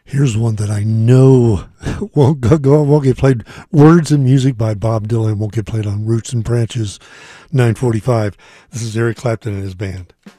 Here's one that I know won't get played. Words and Music by Bob Dylan won't get played on Roots and Branches 945. This is Eric Clapton and his band.